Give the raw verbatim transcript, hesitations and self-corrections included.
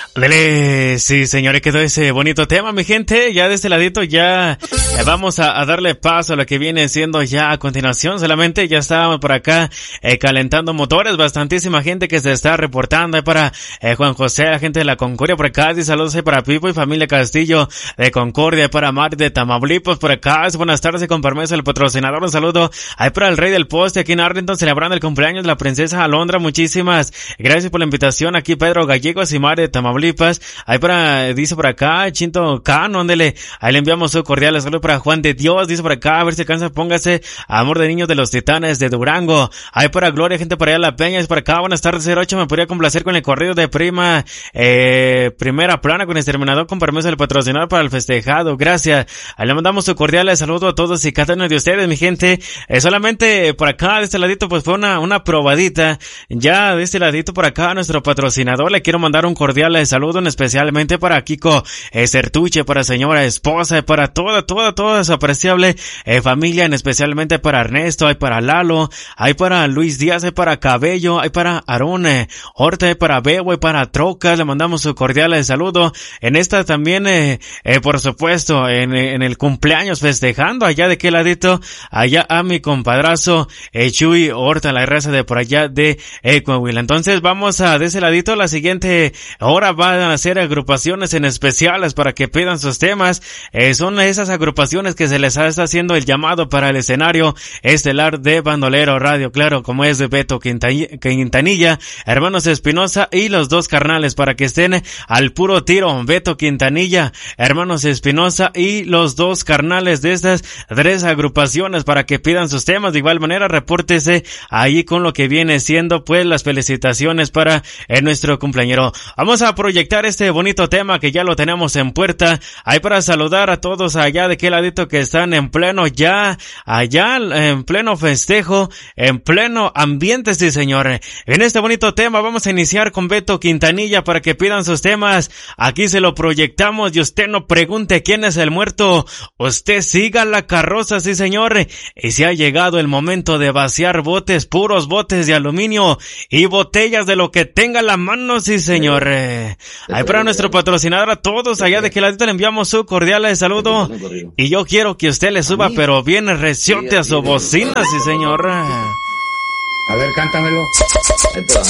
Dele, sí, señores, quedó ese bonito tema, mi gente. Ya de este ladito ya eh, vamos a, a darle paso a lo que viene siendo ya a continuación. Solamente ya estábamos por acá eh, calentando motores. Bastantísima gente que se está reportando. Hay para eh, Juan José, la gente de la Concordia por acá. Dice saludos ahí para Pipo y familia Castillo de Concordia. Hay para Mar de Tamaulipas por acá. Buenas tardes y con permiso del patrocinador. Un saludo. Hay para el Rey del Poste aquí en Arlington celebrando el cumpleaños de la princesa Alondra. Muchísimas gracias por la invitación. Aquí Pedro Gallegos y Mar de Tamaulipas. Ahí para, dice por acá, Chinto Cano, ándele, ahí le enviamos su cordial saludo para Juan de Dios, dice por acá, a ver si alcanza, póngase, amor de niños de los Titanes de Durango. Ahí para Gloria, gente para allá La Peña, es por acá, buenas tardes, cero ocho, me podría complacer con el corrido de prima, eh, primera plana con exterminador, con permiso del patrocinador para el festejado, gracias. Ahí le mandamos su cordial saludo a todos y cada uno de ustedes, mi gente. Eh, solamente por acá, de este ladito, pues fue una, una probadita, ya de este ladito por acá, a nuestro patrocinador, le quiero mandar un cordial saludo especialmente para Kiko eh, Certuche, para señora esposa, para toda, toda, toda su apreciable eh, familia, en especialmente para Ernesto, hay para Lalo, hay para Luis Díaz, hay para Cabello, hay para Aarón eh, Horta, hay para Bebo, hay para Trocas, le mandamos su cordial eh, saludo. En esta también, eh, eh, por supuesto, en, en el cumpleaños festejando allá de qué ladito, allá a mi compadrazo eh, Chuy Horta, la raza de por allá de eh, Coahuila. Entonces vamos a de ese ladito, la siguiente hora va a hacer agrupaciones en especiales para que pidan sus temas. Eh, son esas agrupaciones que se les está haciendo el llamado para el escenario estelar de Bandolero Radio, claro, como es de Beto Quintanilla, Hermanos Espinosa y Los Dos Carnales, para que estén al puro tiro. Beto Quintanilla, Hermanos Espinosa y Los Dos Carnales, de estas tres agrupaciones, para que pidan sus temas. De igual manera, repórtese ahí con lo que viene siendo pues las felicitaciones para eh, nuestro cumpleañero. Vamos a proyectar este bonito tema que ya lo tenemos en puerta. Hay para saludar a todos allá de qué ladito que están en pleno ya, allá en pleno festejo, en pleno ambiente, sí señor. En este bonito tema vamos a iniciar con Beto Quintanilla para que pidan sus temas. Aquí se lo proyectamos y usted no pregunte quién es el muerto. Usted siga la carroza, sí señor. Y se ha llegado el momento de vaciar botes, puros botes de aluminio y botellas de lo que tenga la mano, sí señor. Ahí para nuestro patrocinador, a todos allá de que ladito le enviamos su cordial saludo. Y yo quiero que usted le suba, pero bien reciote a su bocina, sí señor. A ver, cántamelo.